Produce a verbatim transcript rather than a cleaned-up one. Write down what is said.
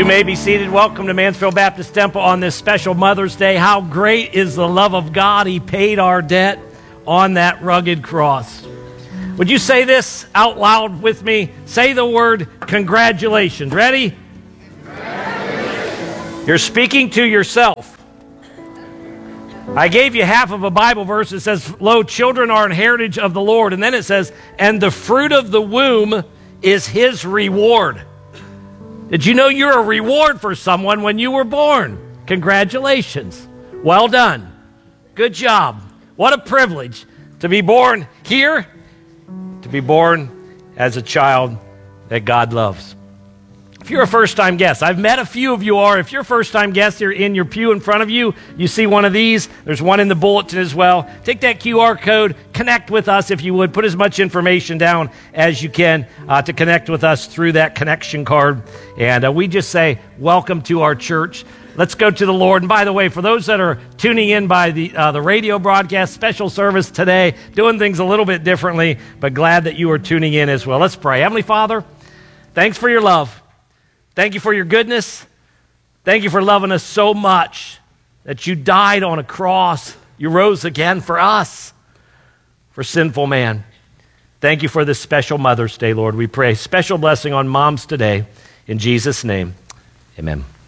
You may be seated. Welcome to Mansfield Baptist Temple on this special Mother's Day. How great is the love of God. He paid our debt on that rugged cross. Would you say this out loud with me? Say the word congratulations. Ready? Congratulations. You're speaking to yourself. I gave you half of a Bible verse that says, lo, children are an heritage of the Lord. And then it says, and the fruit of the womb is his reward. Did you know you're a reward for someone when you were born? Congratulations. Well done. Good job. What a privilege to be born here, to be born as a child that God loves. If you're a first-time guest, I've met a few of you are. If you're a first-time guest, you're in your pew in front of you. You see one of these. There's one in the bulletin as well. Take that Q R code. Connect with us if you would. Put as much information down as you can uh, to connect with us through that connection card. And uh, we just say, welcome to our church. Let's go to the Lord. And by the way, for those that are tuning in by the uh, the radio broadcast, special service today, doing things a little bit differently, but glad that you are tuning in as well. Let's pray. Heavenly Father, thanks for your love. Thank you for your goodness. Thank you for loving us so much that you died on a cross. You rose again for us, for sinful man. Thank you for this special Mother's Day, Lord. We pray special blessing on moms today. In Jesus' name, amen.